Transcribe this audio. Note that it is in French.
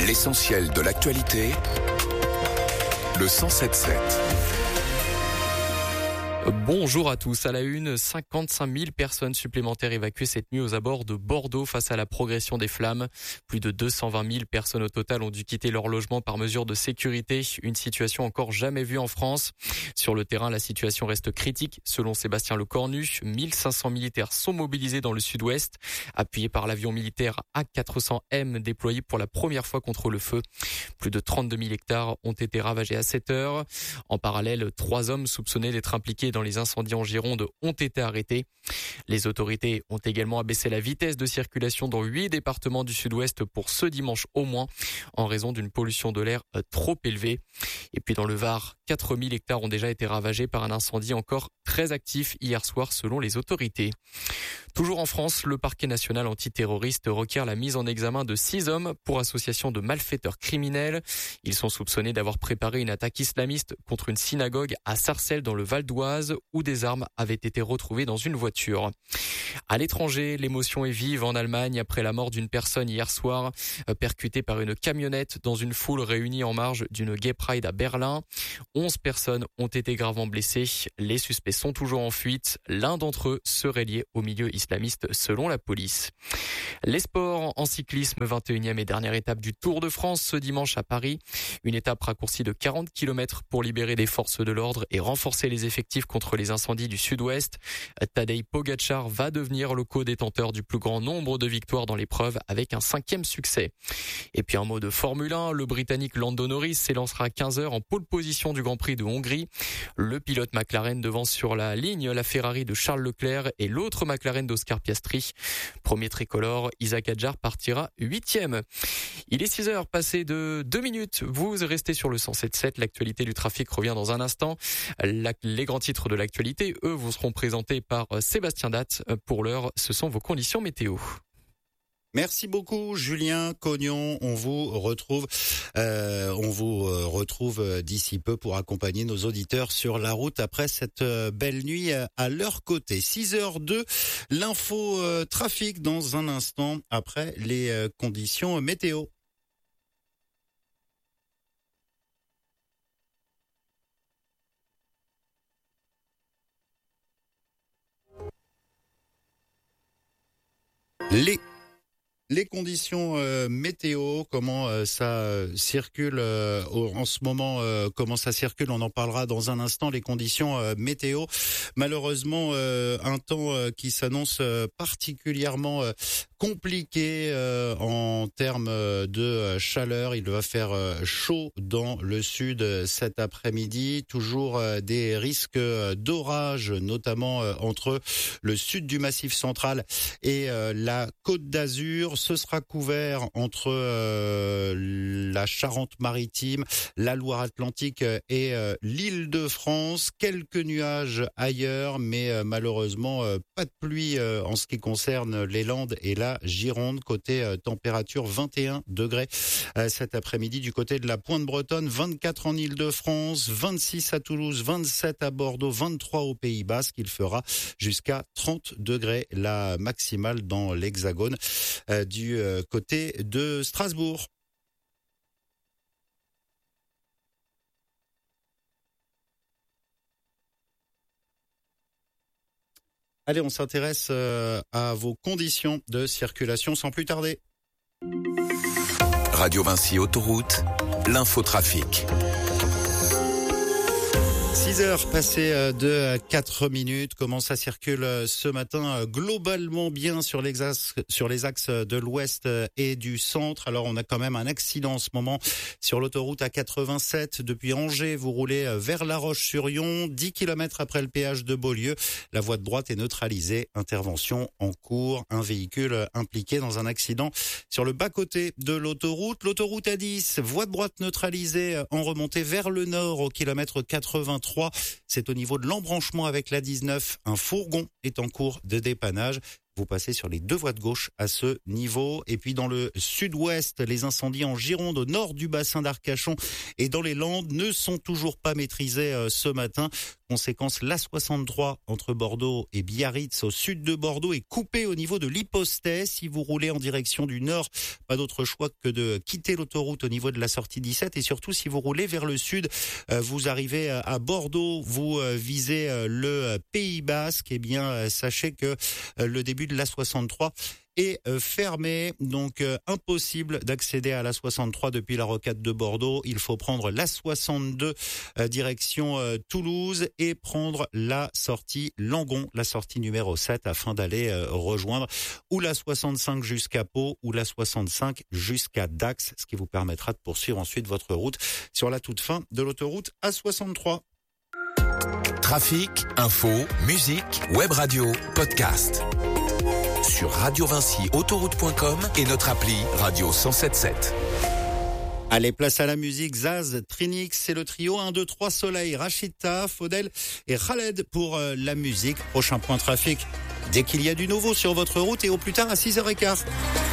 L'essentiel de l'actualité, le 107.7. Bonjour à tous. À la une, 55 000 personnes supplémentaires évacuées cette nuit aux abords de Bordeaux face à la progression des flammes. Plus de 220 000 personnes au total ont dû quitter leur logement par mesure de sécurité. Une situation encore jamais vue en France. Sur le terrain, la situation reste critique. Selon Sébastien Lecornu, 1500 militaires sont mobilisés dans le sud-ouest, appuyés par l'avion militaire A400M déployé pour la première fois contre le feu. Plus de 32 000 hectares ont été ravagés à cette heure. En parallèle, 3 hommes soupçonnés d'être impliqués dans les incendies en Gironde ont été arrêtés. Les autorités ont également abaissé la vitesse de circulation dans 8 départements du sud-ouest pour ce dimanche au moins, en raison d'une pollution de l'air trop élevée. Et puis dans le Var, 4000 hectares ont déjà été ravagés par un incendie encore très actif hier soir selon les autorités. Toujours en France, le parquet national antiterroriste requiert la mise en examen de 6 hommes pour association de malfaiteurs criminels. Ils sont soupçonnés d'avoir préparé une attaque islamiste contre une synagogue à Sarcelles dans le Val d'Oise où des armes avaient été retrouvées dans une voiture. À l'étranger, l'émotion est vive en Allemagne après la mort d'une personne hier soir percutée par une camionnette dans une foule réunie en marge d'une Gay Pride à Berlin. 11 personnes ont été gravement blessées. Les suspects sont toujours en fuite. L'un d'entre eux serait lié au milieu islamiste selon la police. Les sports en cyclisme, 21e et dernière étape du Tour de France ce dimanche à Paris. Une étape raccourcie de 40 km pour libérer des forces de l'ordre et renforcer les effectifs contre les incendies du sud-ouest. Tadej Pogačar va devenir le co-détenteur du plus grand nombre de victoires dans l'épreuve avec un 5e succès. Et puis un mot de Formule 1, le Britannique Lando Norris s'élancera à 15h en pole position du Grand Prix de Hongrie. Le pilote McLaren devance sur la ligne la Ferrari de Charles Leclerc et l'autre McLaren d'Oscar Piastri. Premier tricolore, Isaac Hadjar partira 8e. Il est 6h, passé de 2 minutes. Vous restez sur le 107.7. L'actualité du trafic revient dans un instant. Les grands titres de l'actualité, eux, vous seront présentés par Sébastien Datte. Pour l'heure, ce sont vos conditions météo. Merci beaucoup Julien Cognon. On vous retrouve d'ici peu pour accompagner nos auditeurs sur la route après cette belle nuit à leur côté. 6h02, l'info trafic dans un instant après les conditions météo. Les conditions météo, comment ça circule en ce moment, comment ça circule, on en parlera dans un instant. Les conditions météo, malheureusement un temps qui s'annonce particulièrement compliqué en termes de chaleur. Il va faire chaud dans le sud cet après-midi. Toujours des risques d'orage, notamment entre le sud du Massif central et la Côte d'Azur. Ce sera couvert entre la Charente-Maritime, la Loire-Atlantique et l'Île-de-France. Quelques nuages ailleurs, mais malheureusement pas de pluie en ce qui concerne les Landes et la Gironde. Côté température, 21 degrés cet après-midi du côté de la Pointe-Bretonne, 24 en Île-de-France, 26 à Toulouse, 27 à Bordeaux, 23 au Pays Basque. Il fera jusqu'à 30 degrés la maximale dans l'Hexagone du côté de Strasbourg. Allez, on s'intéresse à vos conditions de circulation sans plus tarder. Radio Vinci Autoroute, l'infotrafic. 6h passées de 4 minutes. Comment ça circule ce matin? Globalement bien sur les axes de l'ouest et du centre. Alors on a quand même un accident en ce moment sur l'autoroute A87 depuis Angers. Vous roulez vers La Roche-sur-Yon, 10 km après le péage de Beaulieu. La voie de droite est neutralisée. Intervention en cours. Un véhicule impliqué dans un accident sur le bas-côté de l'autoroute. L'autoroute A10, voie de droite neutralisée en remontée vers le nord au kilomètre 83. C'est au niveau de l'embranchement avec la 19. Un fourgon est en cours de dépannage. Vous passez sur les deux voies de gauche à ce niveau. Et puis dans le sud-ouest, les incendies en Gironde, au nord du bassin d'Arcachon et dans les Landes ne sont toujours pas maîtrisés ce matin. Conséquence, l'A63 entre Bordeaux et Biarritz au sud de Bordeaux est coupée au niveau de l'Hypostais. Si vous roulez en direction du nord, pas d'autre choix que de quitter l'autoroute au niveau de la sortie 17. Et surtout, si vous roulez vers le sud, vous arrivez à Bordeaux, vous visez le Pays Basque, eh bien, sachez que le début de l'A63 est fermé, donc impossible d'accéder à l'A63 depuis la rocade de Bordeaux. Il faut prendre l'A62 direction Toulouse et prendre la sortie Langon, la sortie numéro 7, afin d'aller rejoindre ou l'A65 jusqu'à Pau ou l'A65 jusqu'à Dax, ce qui vous permettra de poursuivre ensuite votre route sur la toute fin de l'autoroute A63. Trafic, info, musique, web radio, podcast. Sur radiovinci-autoroute.com et notre appli Radio 107.7. Allez, place à la musique. Zaz, Trinix, c'est le trio 1, 2, 3 Soleil, Rachita, Faudel et Khaled pour la musique. Prochain point trafic, dès qu'il y a du nouveau sur votre route et au plus tard à 6h15.